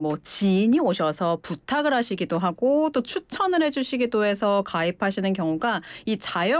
뭐 지인이 오셔서 부탁을 하시기도 하고 또 추천을 해주시기도 해서 가입하시는 경우가 이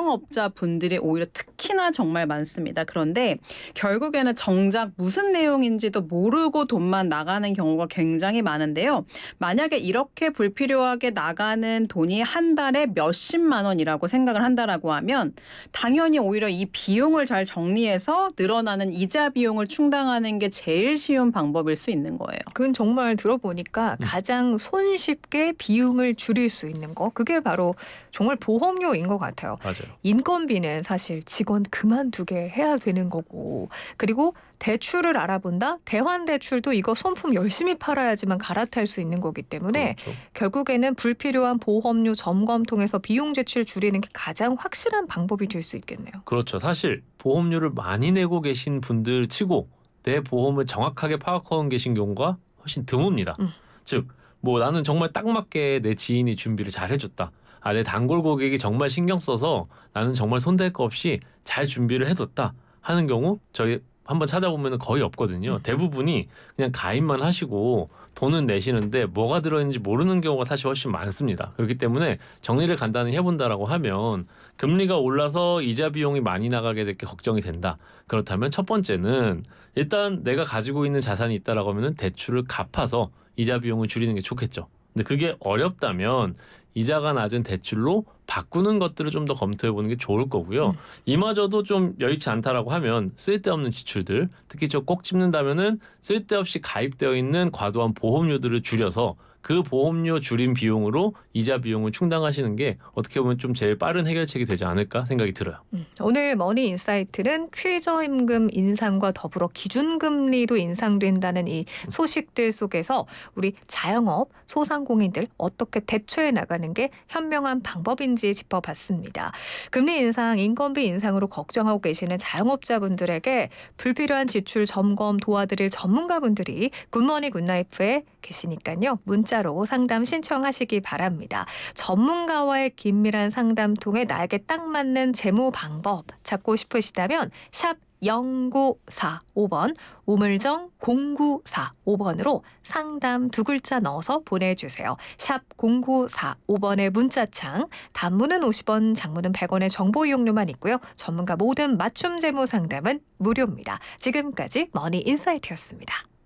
자영업자분들이 오히려 특히나 정말 많습니다. 그런데 결국에는 정작 무슨 내용인지도 모르고 돈만 나가는 경우가 굉장히 많은데요. 만약에 이렇게 불필요하게 나가는 돈이 한 달에 몇십만 원이라고 생각을 한다라고 하면 당연히 오히려 이 비용을 잘 정리해서 늘어나는 이자 비용을 충당하는 게 제일 쉬운 방법일 수 있는 거예요. 그건 정말 들어보니까 가장 손쉽게 비용을 줄일 수 있는 거 그게 바로 정말 보험료인 것 같아요. 맞아요. 인건비는 사실 직원 그만두게 해야 되는 거고 그리고 대출을 알아본다? 대환대출도 이거 손품 열심히 팔아야지만 갈아탈 수 있는 거기 때문에 그렇죠. 결국에는 불필요한 보험료 점검 통해서 비용 지출 줄이는 게 가장 확실한 방법이 될 수 있겠네요. 그렇죠. 사실 보험료를 많이 내고 계신 분들 치고 내 보험을 정확하게 파악하고 계신 경우가 훨씬 드뭅니다. 즉, 뭐 나는 정말 딱 맞게 내 지인이 준비를 잘 해줬다. 내 단골 고객이 정말 신경 써서 나는 정말 손댈 거 없이 잘 준비를 해뒀다 하는 경우 저희 한번 찾아보면 거의 없거든요. 대부분이 그냥 가입만 하시고 돈은 내시는데 뭐가 들어있는지 모르는 경우가 사실 훨씬 많습니다. 그렇기 때문에 정리를 간단히 해본다라고 하면 금리가 올라서 이자 비용이 많이 나가게 될 게 걱정이 된다. 그렇다면 첫 번째는 일단 내가 가지고 있는 자산이 있다라고 하면은 대출을 갚아서 이자 비용을 줄이는 게 좋겠죠. 근데 그게 어렵다면 이자가 낮은 대출로 바꾸는 것들을 좀 더 검토해 보는 게 좋을 거고요. 이마저도 좀 여의치 않다라고 하면 쓸데없는 지출들, 특히 저 꼭 찝는다면은 쓸데없이 가입되어 있는 과도한 보험료들을 줄여서 그 보험료 줄인 비용으로 이자 비용을 충당하시는 게 어떻게 보면 좀 제일 빠른 해결책이 되지 않을까 생각이 들어요. 오늘 머니 인사이트는 최저임금 인상과 더불어 기준금리도 인상된다는 이 소식들 속에서 우리 자영업, 소상공인들 어떻게 대처해 나가는 게 현명한 방법인지 짚어봤습니다. 금리 인상, 인건비 인상으로 걱정하고 계시는 자영업자분들에게 불필요한 지출 점검 도와드릴 전문가분들이 굿모닝 굿나이프에 계시니까요. 문자로 상담 신청하시기 바랍니다. 전문가와의 긴밀한 상담 통해 나에게 딱 맞는 재무 방법 찾고 싶으시다면 샵 0945번 우물정 0945번으로 상담 두 글자 넣어서 보내주세요. 샵 0945번의 문자창 단문은 50원 장문은 100원의 정보 이용료만 있고요. 전문가 모든 맞춤 재무 상담은 무료입니다. 지금까지 머니 인사이트였습니다.